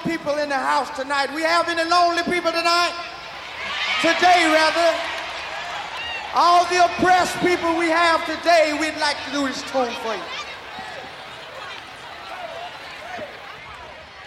people in the house tonight? We have any lonely people tonight? Today, rather. All the oppressed people we have today, we'd like to do this tune for you.